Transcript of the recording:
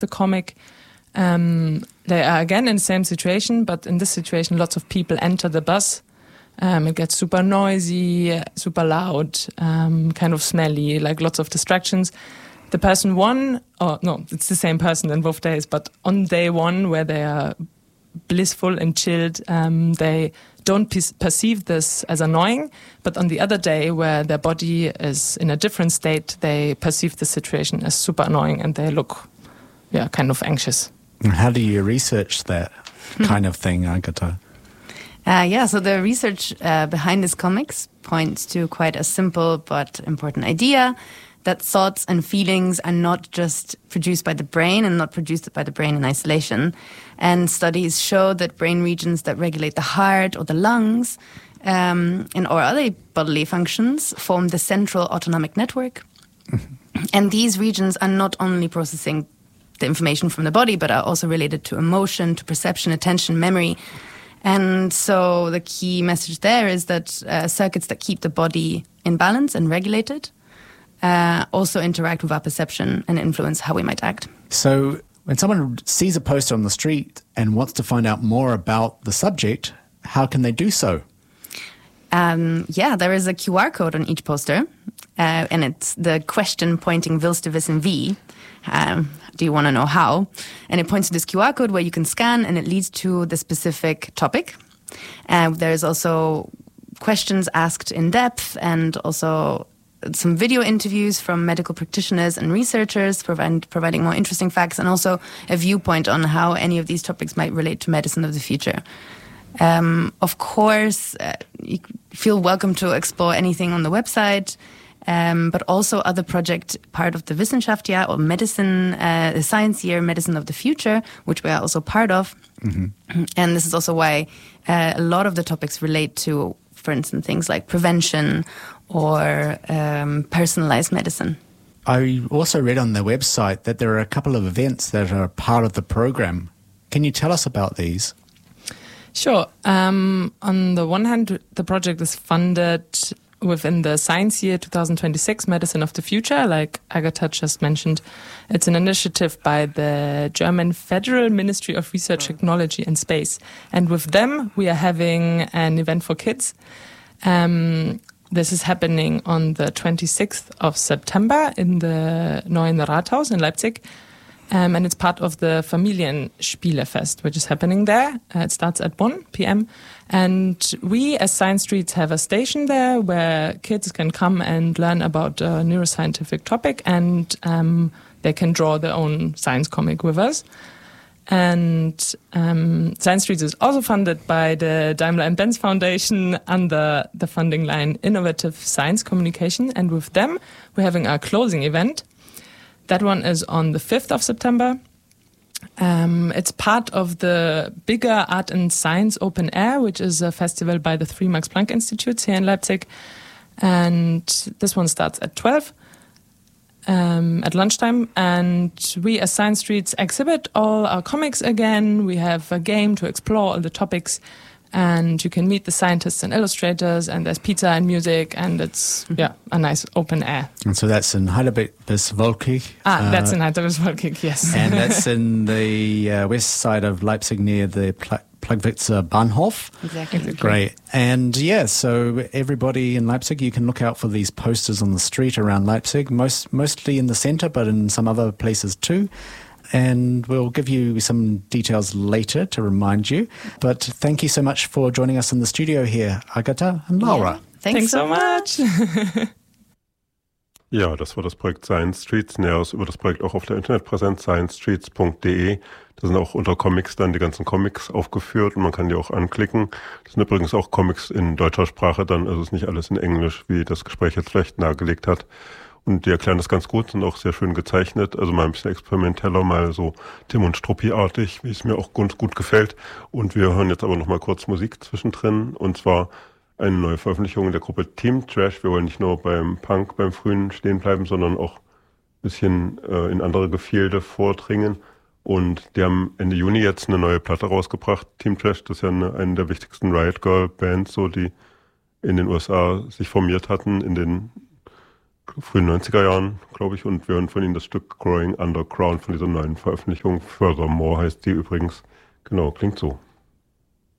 the comic. They are again in the same situation, but in this situation, lots of people enter the bus. It gets super noisy, super loud, kind of smelly, like lots of distractions. The person it's the same person in both days, but on day one, where they are blissful and chilled, they don't perceive this as annoying, but on the other day, where their body is in a different state, they perceive the situation as super annoying and they look, kind of anxious. How do you research that kind of thing, Agatha? So the research behind these comics points to quite a simple but important idea, that thoughts and feelings are not just produced by the brain and not produced by the brain in isolation. And studies show that brain regions that regulate the heart or the lungs or other bodily functions form the central autonomic network. Mm-hmm. And these regions are not only processing the information from the body, but are also related to emotion, to perception, attention, memory. And so the key message there is that circuits that keep the body in balance and regulated also interact with our perception and influence how we might act. So when someone sees a poster on the street and wants to find out more about the subject, how can they do so? There is a QR code on each poster, and it's the question pointing "Willst du wissen wie?" Do you want to know how? And it points to this QR code where you can scan, and it leads to the specific topic. There's also questions asked in depth, and also some video interviews from medical practitioners and researchers providing more interesting facts, and also a viewpoint on how any of these topics might relate to medicine of the future. Of course, you feel welcome to explore anything on the website, but also other project part of the Wissenschaftsjahr or medicine, the science year, medicine of the future, which we are also part of. Mm-hmm. And this is also why a lot of the topics relate to, for instance, things like prevention or personalized medicine. I also read on their website that there are a couple of events that are part of the program. Can you tell us about these? Sure. On the one hand, the project is funded within the Science Year 2026 Medicine of the Future, like Agatha just mentioned. It's an initiative by the German Federal Ministry of Research, Technology and Space. And with them, we are having an event for kids. This is happening on the 26th of September in the Neuen Rathaus in Leipzig. And it's part of the Familienspielefest, which is happening there. It starts at 1 p.m. And we, as Science Streets, have a station there where kids can come and learn about a neuroscientific topic, and they can draw their own science comic with us. And Science Streets is also funded by the Daimler and Benz Foundation under the funding line Innovative Science Communication. And with them, we're having our closing event. That one is on the 5th of September. It's part of the bigger Art and Science Open Air, which is a festival by the 3 Max Planck Institutes here in Leipzig. And this one starts at 12 at lunchtime. And we, as Science Streets, exhibit all our comics again. We have a game to explore all the topics. And you can meet the scientists and illustrators, and there's pizza and music, and it's, a nice open air. And so that's in Heidelberg bis Wolkig. That's in Heidelberg bis Wolkig, yes. And that's in the west side of Leipzig near the Plagwitzer Bahnhof. Exactly. Great. And so everybody in Leipzig, you can look out for these posters on the street around Leipzig, mostly in the center, but in some other places too. And we'll give you some details later to remind you. But thank you so much for joining us in the studio here, Agatha and Laura. Yeah, thanks so much. Ja, das war das Projekt Science Streets. Näheres über das Projekt auch auf der Internetpräsenz sciencestreets.de. Da sind auch unter Comics dann die ganzen Comics aufgeführt und man kann die auch anklicken. Das sind übrigens auch Comics in deutscher Sprache dann, also es ist nicht alles in Englisch, wie das Gespräch jetzt vielleicht nahegelegt hat. Und die erklären das ganz gut, sind auch sehr schön gezeichnet, also mal ein bisschen experimenteller, mal so Tim und Struppi-artig, wie es mir auch gut gefällt. Und wir hören jetzt aber noch mal kurz Musik zwischendrin, und zwar eine neue Veröffentlichung der Gruppe Team Trash. Wir wollen nicht nur beim Punk, beim Frühen stehen bleiben, sondern auch ein bisschen in andere Gefilde vordringen. Und die haben Ende Juni jetzt eine neue Platte rausgebracht. Team Trash, das ist ja eine der wichtigsten Riot Girl Bands, so die in den USA sich formiert hatten in den frühen 90er Jahren, glaube ich, und wir hören von ihnen das Stück Growing Underground von dieser neuen Veröffentlichung. Furthermore heißt die übrigens. Genau, klingt so.